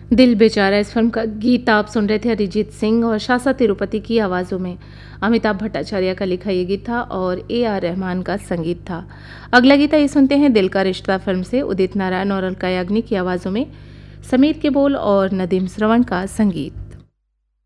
दिल बेचारा इस फिल्म का गीत आप सुन रहे थे अरिजीत सिंह और शासा तिरुपति की आवाज़ों में। अमिताभ भट्टाचार्य का लिखा ये गीत था और AR रहमान का संगीत था। अगला गीत ये सुनते हैं दिल का रिश्ता फिल्म से उदित नारायण और अलका याग्निक की आवाज़ों में, समीर के बोल और नदीम श्रवण का संगीत।